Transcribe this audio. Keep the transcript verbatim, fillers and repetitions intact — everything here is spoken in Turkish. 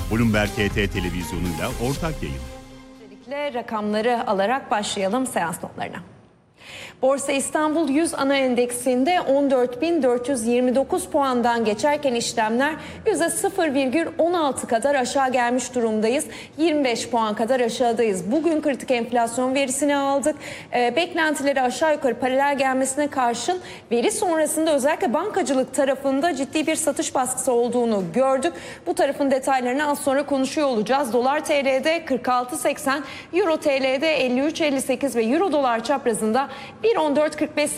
Bloomberg H T televizyonuyla ortak yayın. Öncelikle rakamları alarak başlayalım seans notlarına. Borsa İstanbul yüz ana endeksinde on dört bin dört yüz yirmi dokuz puandan geçerken işlemler yüzde sıfır virgül on altı kadar aşağı gelmiş durumdayız. yirmi beş puan kadar aşağıdayız. Bugün kritik enflasyon verisini aldık. E, beklentileri aşağı yukarı paralel gelmesine karşın veri sonrasında özellikle bankacılık tarafında ciddi bir satış baskısı olduğunu gördük. Bu tarafın detaylarını az sonra konuşuyor olacağız. Dolar T L'de kırk altı seksen, Euro T L'de elli üç elli sekiz ve Euro dolar çaprazında bir on dört kırk beş